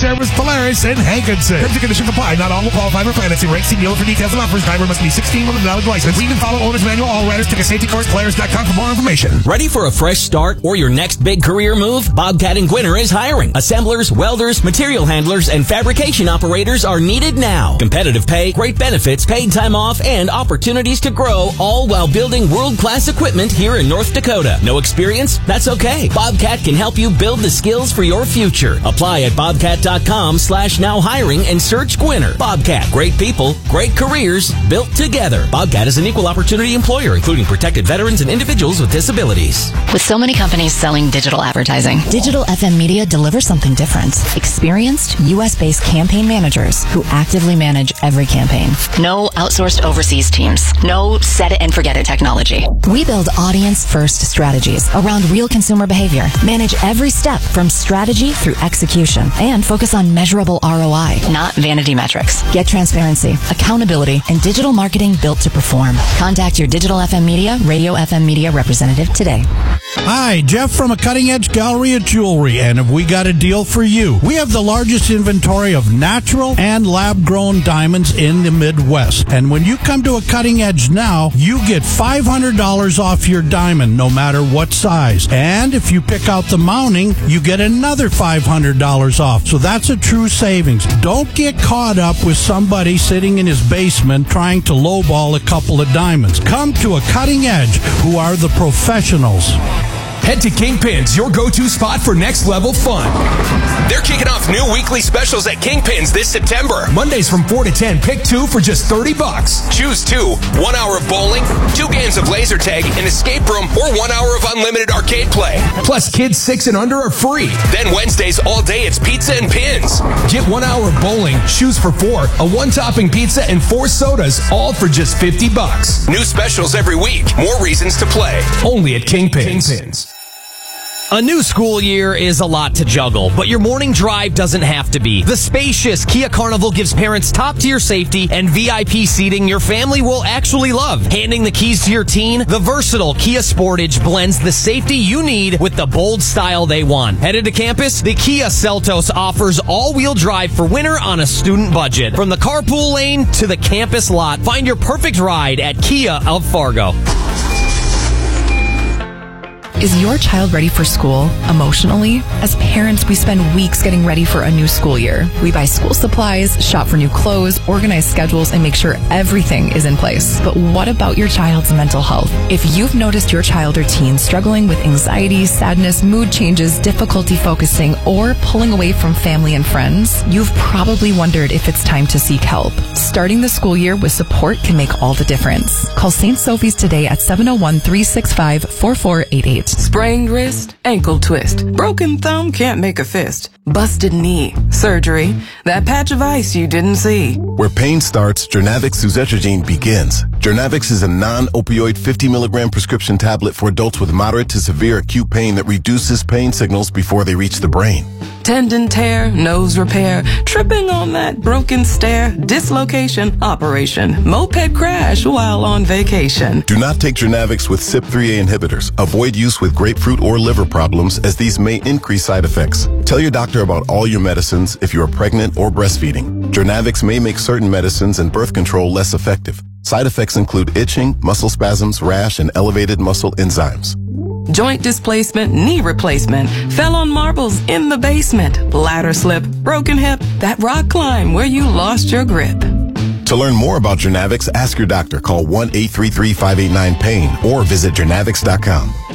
Service, Polaris, and Hankinson. Terms and conditions apply. Not all will qualify for financing rates. See dealer for details and offers. Driver must be 16 with a valid license. Read and follow owner's manual. All riders take a safety course. Polaris.com for more information. Ready for a fresh start or your next big career move? Bobcat and Gwinner is hiring. Assemblers, welders, material handlers, and fabrication operators are needed now. Competitive pay, great benefits, paid time off, and opportunities to grow, all while building world-class equipment here in North Dakota. No experience? That's okay. Bobcat can help you build the skills for your future. Apply at bobcat.com/nowhiring and search Gwinner. Bobcat, great people, great careers, built together. Bobcat is an equal opportunity employer, including protected veterans and individuals with disabilities. With so many companies selling digital advertising, Digital FM Media delivers something different. Experienced, U.S.-based campaign managers who actively manage every campaign. No outsourced overseas teams. No set-it-and-forget-it technology. We build audience-first strategies around real consumer behavior, manage every step from strategy through execution, and focus on measurable ROI, not vanity metrics. Get transparency, accountability, and digital marketing built to perform. Contact your Digital FM Media, Radio FM Media representative today. Hi, Jeff from a Cutting Edge Gallery of Jewelry, and have we got a deal for you? We have the largest inventory of natural and lab-grown diamonds in the Midwest. And when you come to a Cutting Edge now, you get $500 off your diamond, no matter what size. And if you pick out the mounting, you get another $500 off. So that's a true savings. Don't get caught up with somebody sitting in his basement trying to lowball a couple of diamonds. Come to a Cutting Edge, who are the professionals. Head to Kingpins, your go-to spot for next-level fun. They're kicking off new weekly specials at Kingpins this September. Mondays from 4 to 10, pick two for just $30. Choose two, 1 hour of bowling, 2 games of laser tag, an escape room, or 1 hour of unlimited arcade play. Plus, kids 6 and under are free. Then Wednesdays all day, it's pizza and pins. Get 1 hour of bowling, shoes for 4, a 1-topping pizza, and 4 sodas, all for just $50. New specials every week. More reasons to play. Only at Kingpins. A new school year is a lot to juggle, but your morning drive doesn't have to be. The spacious Kia Carnival gives parents top-tier safety and VIP seating your family will actually love. Handing the keys to your teen, the versatile Kia Sportage blends the safety you need with the bold style they want. Headed to campus, the Kia Seltos offers all-wheel drive for winter on a student budget. From the carpool lane to the campus lot, find your perfect ride at Kia of Fargo. Is your child ready for school emotionally? As parents, we spend weeks getting ready for a new school year. We buy school supplies, shop for new clothes, organize schedules, and make sure everything is in place. But what about your child's mental health? If you've noticed your child or teen struggling with anxiety, sadness, mood changes, difficulty focusing, or pulling away from family and friends, you've probably wondered if it's time to seek help. Starting the school year with support can make all the difference. Call St. Sophie's today at 701-365-4488. Sprained wrist, ankle twist, broken thumb can't make a fist, busted knee, surgery, that patch of ice you didn't see. Where pain starts, Jernavix suzetrigine begins. Jernavix is a non-opioid 50 milligram prescription tablet for adults with moderate to severe acute pain that reduces pain signals before they reach the brain. Tendon tear, nose repair, tripping on that broken stair, dislocation, operation, moped crash while on vacation. Do not take Jernavix with CYP3A inhibitors. Avoid use with grapefruit or liver problems, as these may increase side effects. Tell your doctor about all your medicines if you are pregnant or breastfeeding. Jernavix may make certain medicines and birth control less effective. Side effects include itching, muscle spasms, rash, and elevated muscle enzymes. Joint displacement, knee replacement, fell on marbles in the basement, ladder slip, broken hip, that rock climb where you lost your grip. To learn more about Jernavix, ask your doctor. Call 1-833-589-PAIN or visit Jernavix.com.